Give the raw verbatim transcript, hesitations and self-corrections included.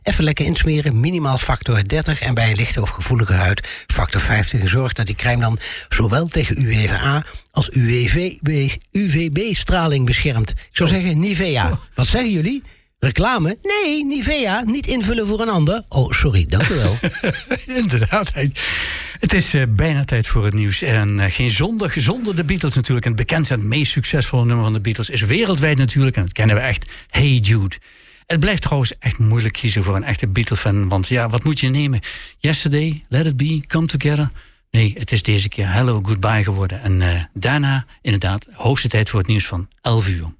Even lekker insmeren, minimaal factor dertig... en bij een lichte of gevoelige huid factor vijftig. En zorg dat die crème dan zowel tegen U V A als U V B-straling beschermt. Ik zou zeggen Nivea. Wat zeggen jullie? Reclame? Nee, Nivea. Niet invullen voor een ander. Oh, sorry, dank u wel. Inderdaad. Het is uh, bijna tijd voor het nieuws. En uh, geen zondag zonder de Beatles natuurlijk. En het bekendste en het meest succesvolle nummer van de Beatles is wereldwijd natuurlijk. En dat kennen we echt. Hey Jude. Het blijft trouwens echt moeilijk kiezen voor een echte Beatles-fan. Want ja, wat moet je nemen? Yesterday, Let It Be, Come Together. Nee, het is deze keer Hello Goodbye geworden. En uh, daarna inderdaad hoogste tijd voor het nieuws van elf uur.